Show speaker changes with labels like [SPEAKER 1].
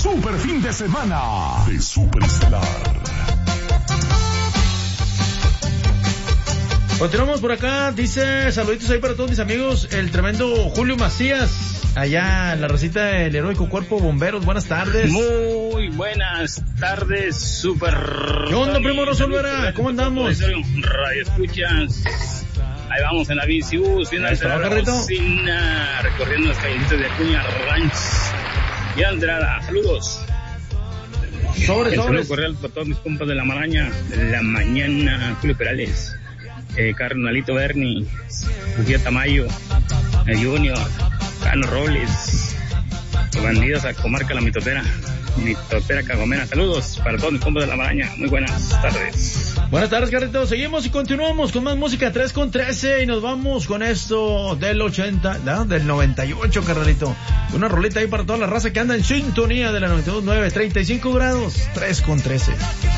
[SPEAKER 1] super fin de semana de Superestelar.
[SPEAKER 2] Continuamos por acá, dice, saluditos ahí para todos mis amigos, el tremendo Julio Macías, allá en la racita del Heroico Cuerpo Bomberos. Buenas tardes.
[SPEAKER 3] Muy buenas tardes, super.
[SPEAKER 2] ¿Qué onda, primo Rosolvera? ¿Cómo andamos?
[SPEAKER 3] Radio escuchas. Ahí vamos en la bici, viendo el cocina, recorriendo las callecitas de Acuña Ranch y Andrada. Saludos.
[SPEAKER 2] Sobres.
[SPEAKER 3] Saludos cordial para todos mis compas de la maraña, de la mañana, Julio Perales. Carnalito Bernie, Lucía Tamayo, Junior, Cano Robles, bandidos a comarca la mitotera cagomera. Saludos para todos mis compas de la maraña, muy buenas tardes.
[SPEAKER 2] Buenas tardes, Carrito. Seguimos y continuamos con más música 3:13 y nos vamos con esto del 80, ¿no? Del 98, carnalito. Una roleta ahí para toda la raza que anda en sintonía de la 92.9, 35 grados, 3:13.